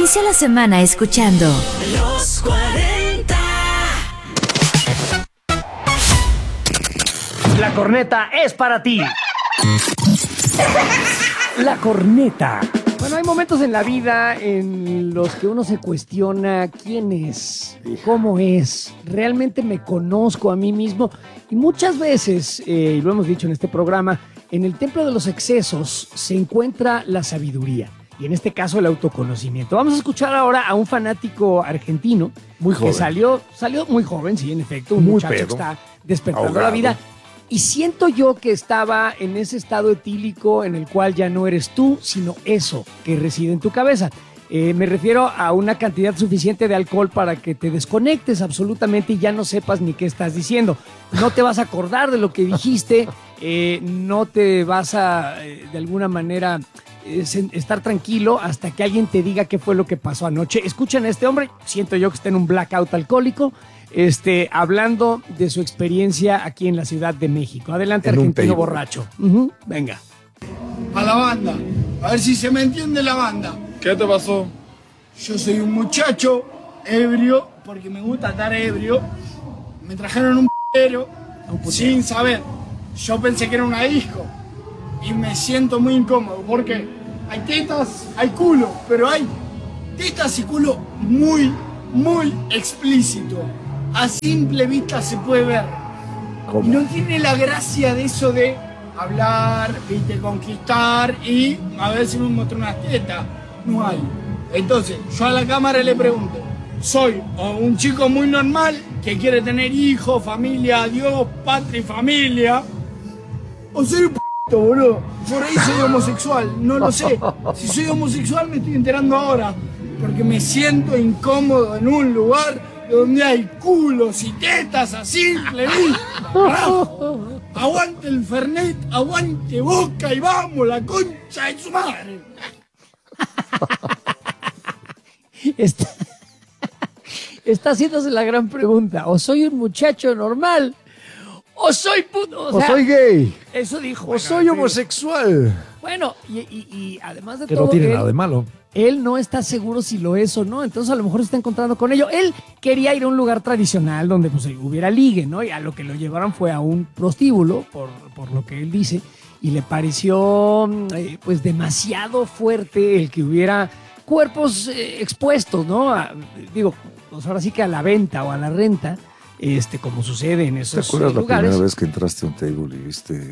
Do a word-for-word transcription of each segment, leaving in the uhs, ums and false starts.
Inicia la semana escuchando Los cuarenta. La corneta es para ti. La corneta. Bueno, hay momentos en la vida en los que uno se cuestiona quién es, cómo es, realmente me conozco a mí mismo. Y muchas veces, eh, y lo hemos dicho en este programa, en el templo de los excesos se encuentra la sabiduría. Y en este caso el autoconocimiento. Vamos a escuchar ahora a un fanático argentino. Muy joven. Que salió, salió muy joven, sí, en efecto. Un Muy muchacho pedo. que está despertando Ahogado. la vida. Y siento yo que estaba en ese estado etílico en el cual ya no eres tú, sino eso que reside en tu cabeza. Eh, me refiero a una cantidad suficiente de alcohol para que te desconectes absolutamente y ya no sepas ni qué estás diciendo. No te vas a acordar de lo que dijiste, eh, no te vas a, eh, de alguna manera, eh, sen- estar tranquilo hasta que alguien te diga qué fue lo que pasó anoche. Escuchen a este hombre, siento yo que está en un blackout alcohólico, este, hablando de su experiencia aquí en la Ciudad de México. Adelante, En un argentino table. borracho. Ujú, venga. A la banda, a ver si se me entiende la banda. ¿Qué te pasó? Yo soy un muchacho ebrio, porque me gusta estar ebrio. Me trajeron un p***ero sin saber. Yo pensé que era una disco y me siento muy incómodo porque hay tetas, hay culo, pero hay tetas y culo muy, muy explícito. A simple vista se puede ver. ¿Cómo? Y no tiene la gracia de eso de hablar, viste, conquistar y a ver si me muestra una teta. No hay. Entonces, yo a la cámara le pregunto, ¿soy o un chico muy normal que quiere tener hijos, familia, Dios, patria y familia? ¿O soy un p***, boludo? Por ahí soy homosexual, no lo sé. Si soy homosexual me estoy enterando ahora, porque me siento incómodo en un lugar donde hay culos y tetas a simple vista. Carajo. Aguante el Fernet, aguante Boca y vamos, la concha de su madre. Está, está haciéndose la gran pregunta. O soy un muchacho normal, o soy puto. O soy gay. Eso dijo. O bueno, soy sí. homosexual. Bueno, y, y- y además de Que todo, no tiene él, nada de malo. él no está seguro si lo es o no. Entonces a lo mejor se está encontrando con ello. Él quería ir a un lugar tradicional donde pues hubiera ligue, ¿no? Y a lo que lo llevaron fue a un prostíbulo, por, por lo que él dice. Y le pareció eh, pues demasiado fuerte el que hubiera cuerpos eh, expuestos, ¿no? A- digo, pues ahora sí que a la venta o a la renta, este, como sucede en ¿Te esos acuerdas eh, la lugares. primera vez que entraste a un table y viste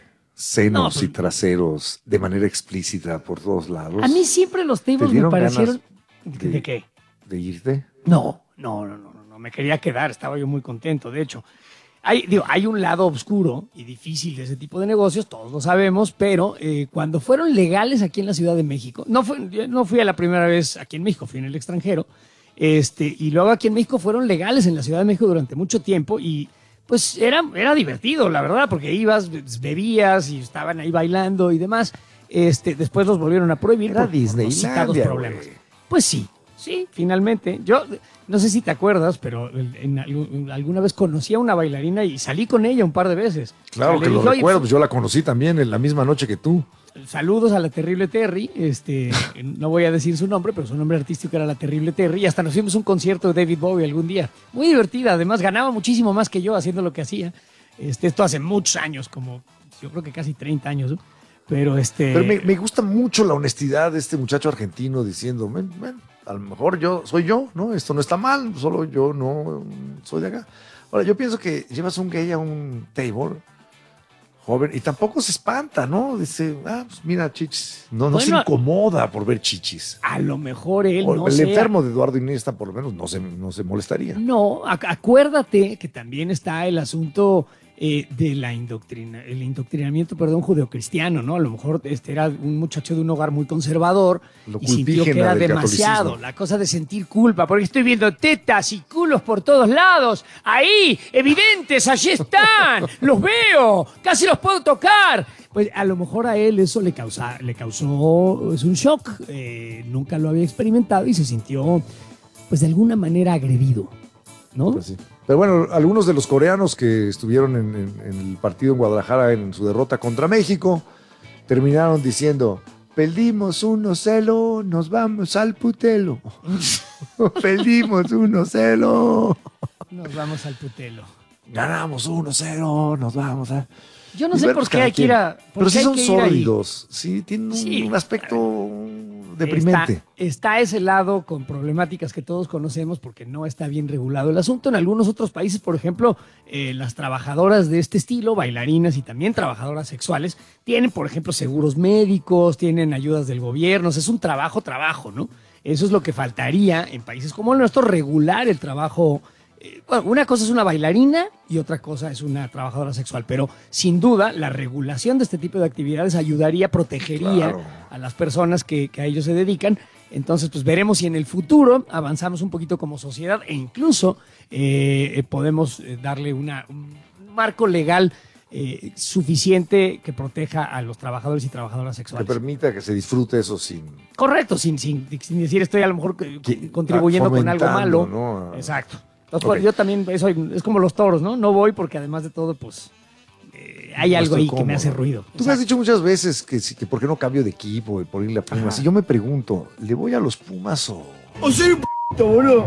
senos No, pues- y traseros de manera explícita por todos lados? A mí siempre los tables me dieron parecieron... ganas ¿De, de- qué? ¿De irte? No, no, no, no, no, no, me quería quedar, estaba yo muy contento, de hecho. Hay, digo, hay un lado oscuro y difícil de ese tipo de negocios, todos lo sabemos, pero eh, cuando fueron legales aquí en la Ciudad de México, no, fue, yo no fui a la primera vez aquí en México, fui en el extranjero, este, y luego aquí en México fueron legales en la Ciudad de México durante mucho tiempo y pues era, era divertido, la verdad, porque ibas, bebías y estaban ahí bailando y demás. Este, después los volvieron a prohibir Era por, por los Disneylandia, citados problemas. güey. Pues sí, sí, finalmente. Yo no sé si te acuerdas, pero en, en algún- alguna vez conocí a una bailarina y salí con ella un par de veces. Claro Le que lo dije, "Oye, recuerdo, pues yo la conocí también en la misma noche que tú. saludos a la terrible Terry, este, no voy a decir su nombre, pero su nombre artístico era la terrible Terry, y hasta nos fuimos a un concierto de David Bowie algún día. Muy divertida, además ganaba muchísimo más que yo haciendo lo que hacía. Este, esto hace muchos años, como yo creo que casi treinta años, ¿no? Pero este... Pero me, me gusta mucho la honestidad de este muchacho argentino diciendo, "Men, men, a lo mejor yo soy yo, ¿no? Esto no está mal, solo yo no soy de acá". Ahora, yo pienso que llevas un gay a un table joven y tampoco se espanta, ¿no? Dice, ah, pues mira, chichis. No, no se Bueno, incomoda por ver chichis. a lo mejor él O no el sea- enfermo de Eduardo Iniesta, por lo menos, no se, no se molestaría. No, ac- acuérdate que también está el asunto eh, de la indoctrina, el indoctrinamiento, perdón, judeocristiano, ¿no? A lo mejor este era un muchacho de un hogar muy conservador Lo y sintió que culpígena era del demasiado, catolicismo. la cosa de sentir culpa, porque estoy viendo tetas y culos por todos lados, ahí, evidentes, allí están, los veo, casi los puedo tocar. Pues a lo mejor a él eso le, causa, le causó es un shock, eh, nunca lo había experimentado y se sintió, pues de alguna manera agredido, ¿no? Pues sí. Pero bueno, algunos de los coreanos que estuvieron en, en- en el partido en Guadalajara en su derrota contra México terminaron diciendo, Perdimos uno cero, nos vamos al putelo. Perdimos uno cero. Nos vamos al putelo. Ganamos uno cero, nos vamos a... Yo no Y sé verlos por qué cada hay que quien. ir a... por Pero qué sí hay son que ir ahí. sórdidos, sí, tienen un, Sí. un aspecto deprimente. Está, está ese lado con problemáticas que todos conocemos porque no está bien regulado el asunto. En algunos otros países, por ejemplo, eh, las trabajadoras de este estilo, bailarinas y también trabajadoras sexuales, tienen, por ejemplo, seguros médicos, tienen ayudas del gobierno. O sea, es un trabajo, trabajo, ¿no? Eso es lo que faltaría en países como el nuestro, regular el trabajo. Eh, bueno, una cosa es una bailarina y otra cosa es una trabajadora sexual, pero sin duda la regulación de este tipo de actividades ayudaría, protegería Claro. a las personas que, que a ellos se dedican. Entonces, pues veremos si en el futuro avanzamos un poquito como sociedad e incluso eh, eh, podemos eh, darle una, un marco legal eh, suficiente que proteja a los trabajadores y trabajadoras Que sexuales. permita que se disfrute eso sin... Correcto, sin, sin, sin decir estoy a lo mejor que- Que- contribuyendo con algo fomentando, malo. ¿no? Exacto. Entonces, pues, Ok. yo también soy, es como los toros, ¿no? No voy porque además de todo, pues eh, hay No algo estoy ahí que me cómodo. hace ruido. Tú me has Exacto. dicho muchas veces que, sí, que por qué no cambio de equipo y por irle a Pumas. Ajá. Y yo me pregunto, ¿le voy a los Pumas o...? O soy un p***, boludo.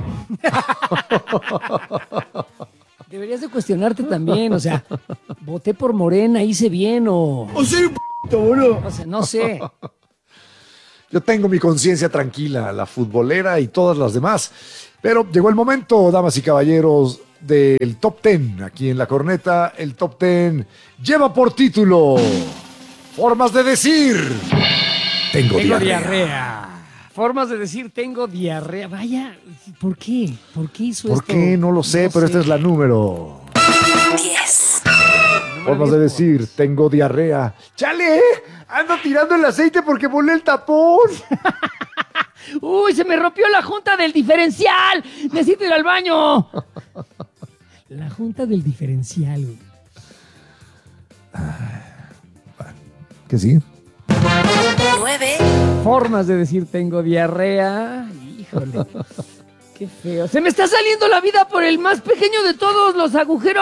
Deberías de cuestionarte también, o sea, voté por Morena, hice bien o... O soy un p***, boludo. O sea, no sé. Yo tengo mi conciencia tranquila, la futbolera y todas las demás. Pero llegó el momento, damas y caballeros, del Top Ten. Aquí en La Corneta, el Top Ten lleva por título Formas de decir Tengo, Tengo diarrea. diarrea. Formas de decir tengo diarrea. Vaya, ¿por qué? ¿Por qué hizo ¿Por esto? qué? No lo sé, pero esta es la número. diez, Formas de decir tengo diarrea. ¡Chale! Ando tirando el aceite porque volé el tapón. ¡Uy, se me rompió la junta del diferencial! ¡Necesito ir al baño! La junta del diferencial, güey. ¿Qué sí? nueve, Formas de decir tengo diarrea. Híjole. Qué feo. Se me está saliendo la vida por el más pequeño de todos los agujeros.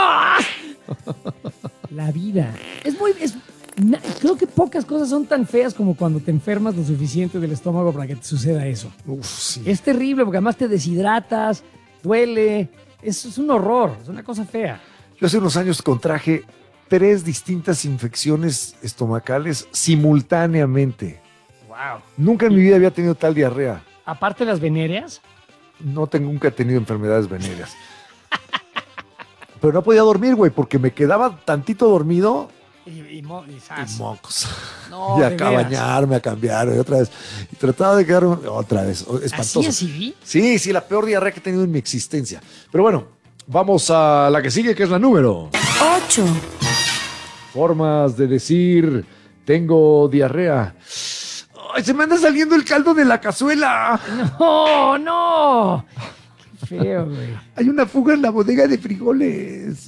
La vida. Es muy... es- na- creo que pocas cosas son tan feas como cuando te enfermas lo suficiente del estómago para que te suceda eso. Uf, sí. Es terrible porque además te deshidratas, duele. Es, es un horror, es una cosa fea. Yo hace unos años contraje tres distintas infecciones estomacales simultáneamente. Wow. Nunca en mi vida había tenido tal diarrea. Aparte de las venéreas, No tengo, nunca he tenido enfermedades venéreas. Pero no podía dormir, güey, porque me quedaba tantito dormido y, y, mo- y y zas. mocos. No, y de a veras. bañarme, a cambiar, y otra vez. Y trataba de quedarme otra vez. ¿Así, Espantoso. así? Sí, sí, la peor diarrea que he tenido en mi existencia. Pero bueno, vamos a la que sigue, que es la número. ocho, Formas de decir, tengo diarrea. ¡Ay, se me anda saliendo el caldo de la cazuela! No, no. Qué feo, güey. Hay una fuga en la bodega de frijoles.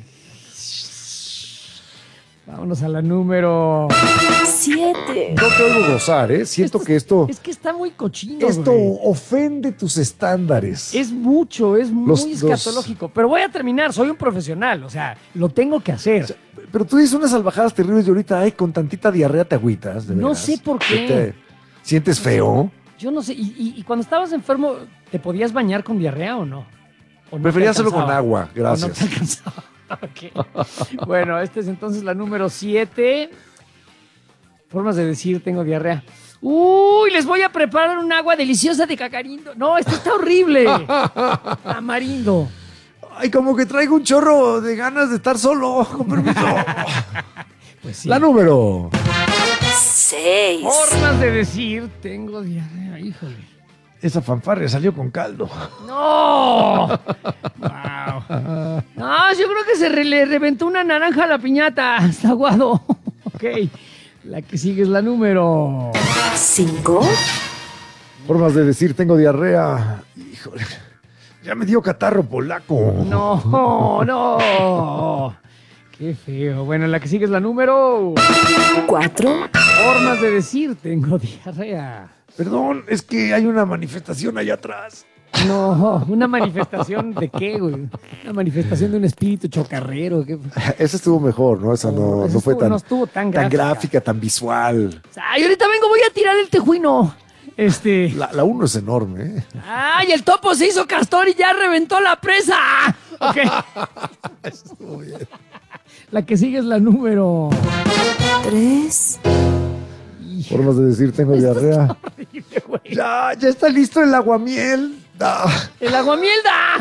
Vámonos a la número. siete, No te oigo gozar, ¿eh? Siento que esto, Es que está muy cochino, esto güey. ofende tus estándares. Es mucho, es muy Los- los- escatológico. Pero voy a terminar, soy un profesional, o sea, lo tengo que hacer. Pero tú dices unas salvajadas terribles y ahorita, ay, con tantita diarrea te agüitas, de No veras. sé por qué. ¿Te sientes feo? Yo no sé, y, y- y cuando estabas enfermo, ¿te podías bañar con diarrea o no? ¿O no Prefería te hacerlo con alcanzaba? agua, ¿O no te gracias. alcanzaba? Ok. Bueno, esta es entonces la número siete. Formas de decir tengo diarrea. Uy, les voy a preparar un agua deliciosa de cacarindo. No, esto está horrible. Tamarindo. Ay, como que traigo un chorro de ganas de estar solo, con permiso. Pues sí. La número. seis, Formas de decir tengo diarrea, híjole. Esa fanfarria salió con caldo. ¡No! ¡Wow! No, yo creo que se re- le reventó una naranja a la piñata. Está aguado. Ok. La que sigue es la número. cinco, Formas de decir tengo diarrea. Híjole. Ya me dio catarro polaco. No, no. Qué feo. Bueno, la que sigue es la número. cuatro, Formas de decir tengo diarrea. Perdón, es que hay una manifestación allá atrás. No, una manifestación de qué, güey. Una manifestación de un espíritu chocarrero. ¿Qué? Esa estuvo mejor, ¿no? Esa no, Esa no fue estuvo- tan, no estuvo tan tan gráfica. gráfica, tan visual. Ay, ahorita vengo, voy a tirar el tejuino. Este. La, la uno es enorme, ¿eh? ¡Ay, el topo se hizo castor y ya reventó la presa! Ok. Estuvo bien. La que sigue es la número. tres, Formas de decir tengo diarrea. Horrible, güey. Ya, ya está listo el aguamiel. Ah. ¡El aguamielda!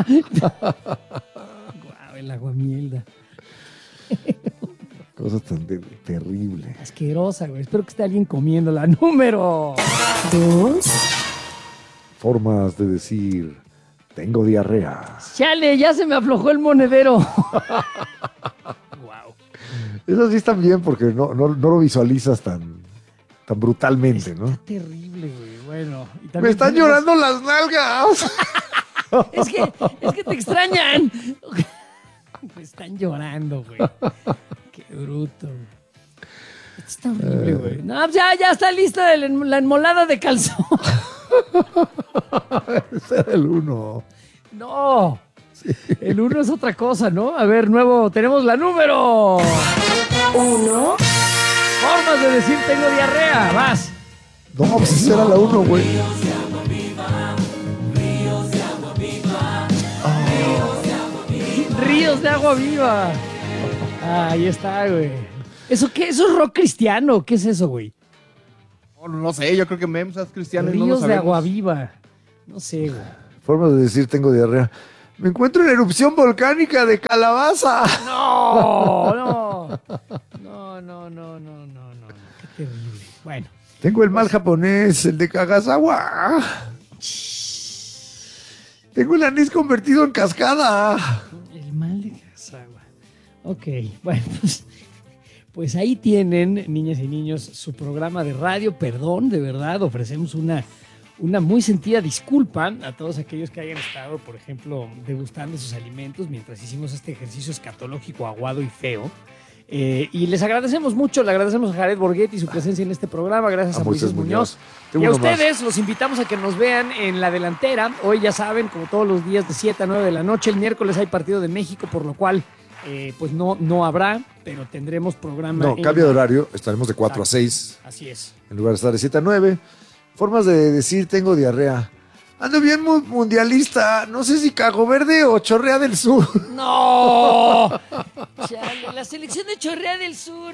Guau, el aguamielda. Cosa tan de- terrible. Asquerosa, güey. Espero que esté alguien comiendo la número. dos, Formas de decir tengo diarrea. Chale, ya se me aflojó el monedero. Wow. Esas sí están bien porque no, no, no lo visualizas tan, tan brutalmente, ¿no? Está terrible, güey. Bueno. y Me también están tenemos- llorando las nalgas. Es que, es que te extrañan. Me están llorando, güey. Qué bruto. Esto está horrible, güey. No, pues ya, ya está lista el- la enmolada de calzón. Ese era el uno. No. El uno es otra cosa, ¿no? A ver, nuevo, tenemos la número. uno, Formas de decir tengo diarrea. Vas. No, pues ese era la uno, güey. Ríos de agua viva. Ah, ahí está, güey. ¿Eso qué? ¿Eso es rock cristiano? ¿Qué es eso, güey? No, no sé, yo creo que Mems es cristiano y no lo Ríos de sabemos. agua viva. No sé, güey. Formas de decir tengo diarrea. Me encuentro en la erupción volcánica de Calabaza. No, no. No, no, no, no, no, no. Qué terrible. Bueno. Tengo el mal japonés, el de Kagasawa. Tengo el anís convertido en cascada. El mal de Kagasawa. Ok, bueno, pues, pues ahí tienen, niñas y niños, su programa de radio. Perdón, de verdad, ofrecemos una, una muy sentida disculpa a todos aquellos que hayan estado, por ejemplo, degustando sus alimentos mientras hicimos este ejercicio escatológico aguado y feo. Eh, y les agradecemos mucho, le agradecemos a Jared Borghetti su presencia en este programa, gracias a, A Moisés Moisés Muñoz. Muñoz. Tengo Y a uno más. ustedes los invitamos a que nos vean en la delantera. Hoy ya saben, como todos los días de siete a nueve de la noche, el miércoles hay partido de México, por lo cual eh, pues no, no habrá, pero tendremos programa. No, en- cambio de horario. Estaremos de cuatro a seis Así es. en lugar de estar de siete a nueve. Formas de decir tengo diarrea. Ando bien mu- mundialista. No sé si Cago Verde o Chorrea del Sur. ¡No! Chale, la selección de Chorrea del Sur.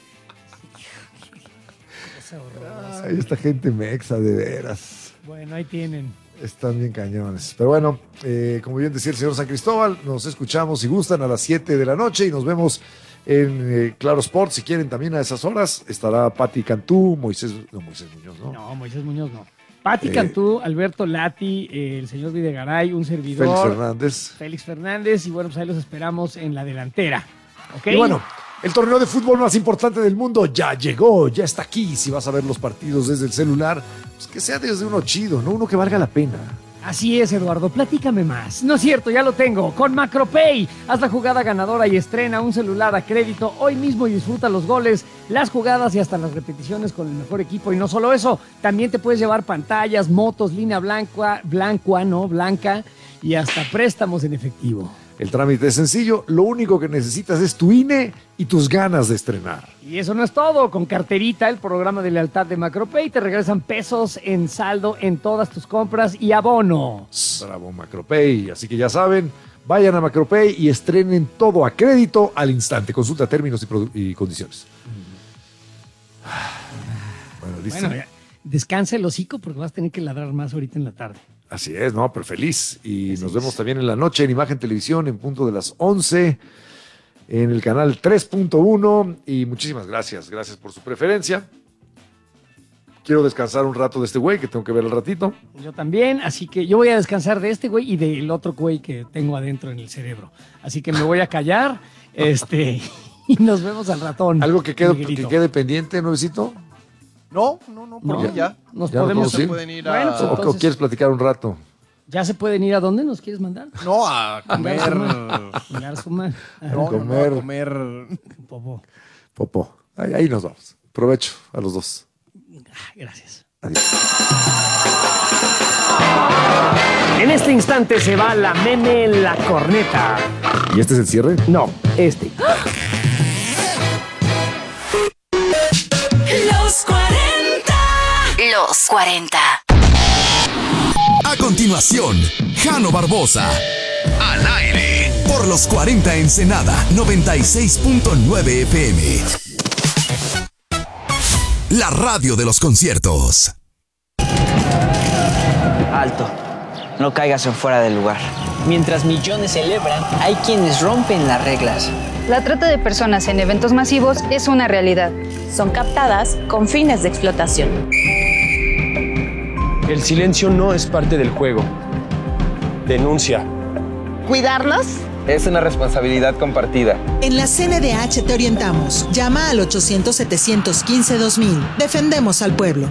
Cosa horrorosa. Ay, esta gente mexa, de veras. Bueno, ahí tienen. Están bien cañones. Pero bueno, eh, como bien decía el señor San Cristóbal, nos escuchamos si gustan a las siete de la noche y nos vemos en eh, Claro Sport. Si quieren también a esas horas, estará Pati Cantú, Moisés, no, Moisés Muñoz, ¿no? No, Moisés Muñoz no. Pati Eh, Cantú, Alberto Lati, eh, el señor Videgaray, un servidor. Félix Fernández. Félix Fernández. Y bueno, pues ahí los esperamos en la delantera. ¿Ok? Y bueno, el torneo de fútbol más importante del mundo ya llegó, ya está aquí. Si vas a ver los partidos desde el celular, pues que sea desde uno chido, ¿no? Uno que valga la pena. Así es, Eduardo, platícame más. No es cierto, ya lo tengo. Con Macropay, haz la jugada ganadora y estrena un celular a crédito hoy mismo y disfruta los goles, las jugadas y hasta las repeticiones con el mejor equipo. Y no solo eso, también te puedes llevar pantallas, motos, línea blanca, blanca, no, blanca y hasta préstamos en efectivo. El trámite es sencillo, lo único que necesitas es tu I N E y tus ganas de estrenar. Y eso no es todo. Con Carterita, el programa de lealtad de Macropay, te regresan pesos en saldo en todas tus compras y abono. Bravo Macropay, así que ya saben, vayan a Macropay y estrenen todo a crédito al instante. Consulta términos y, produ- y condiciones. Bueno, listo. Bueno, ya, descansa el hocico porque vas a tener que ladrar más ahorita en la tarde. Así es, no, pero feliz. Y nos vemos también en la noche en Imagen Televisión en punto de las once en el canal tres punto uno. Y muchísimas gracias, gracias por su preferencia. Quiero descansar un rato de este güey que tengo que ver al ratito. Yo también, así que yo voy a descansar de este güey y del otro güey que tengo adentro en el cerebro. Así que me voy a callar, este, y nos vemos al ratón. Algo que quede, que Miguelito. quede pendiente, ¿Nuevecito? No, no, no, No, porque ya. Nos Ya no podemos podemos ir. Se pueden ir Bueno, a... pues ¿O, o entonces- quieres platicar un rato? ¿Ya se pueden ir a dónde nos quieres mandar? No, a comer... Chingar su madre. Ah, No, no, no, Comer. a comer... popó. Popó. Ahí, ahí nos vamos. Provecho a los dos. Ah, gracias. Adiós. En este instante se va la meme la corneta. ¿Y este es el cierre? No, este. Los cuarenta. Los cuarenta. A continuación, Jano Barbosa. Al aire. Por los cuarenta Ensenada, noventa y seis punto nueve F M. La radio de los conciertos. Alto. No caigas en fuera del lugar. Mientras millones celebran, hay quienes rompen las reglas. La trata de personas en eventos masivos es una realidad. Son captadas con fines de explotación. El silencio no es parte del juego. Denuncia. ¿Cuidarlos? Es una responsabilidad compartida. En la C N D H te orientamos. Llama al ochocientos, setecientos quince, dos mil. Defendemos al pueblo.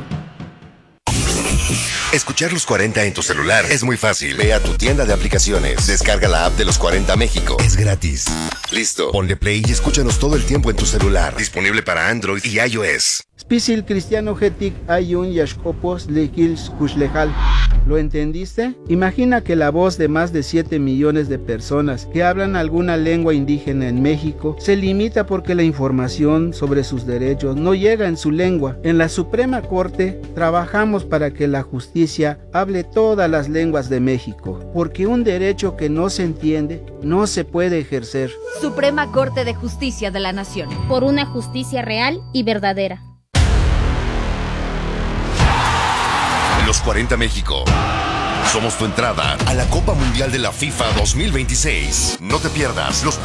Escuchar los cuarenta en tu celular es muy fácil. Ve a tu tienda de aplicaciones. Descarga la app de los cuarenta México. Es gratis. Listo. Ponle play y escúchanos todo el tiempo en tu celular. Disponible para Android y iOS. Spisil cristiano getik ayun yashkopos lekils kushlejal. ¿Lo entendiste? Imagina que la voz de más de siete millones de personas que hablan alguna lengua indígena en México se limita porque la información sobre sus derechos no llega en su lengua. En la Suprema Corte trabajamos para que la justicia hable todas las lenguas de México, porque un derecho que no se entiende no se puede ejercer. Suprema Corte de Justicia de la Nación. Por una justicia real y verdadera. Los cuarenta México. Somos tu entrada a la Copa Mundial de la FIFA dos mil veintiséis. No te pierdas los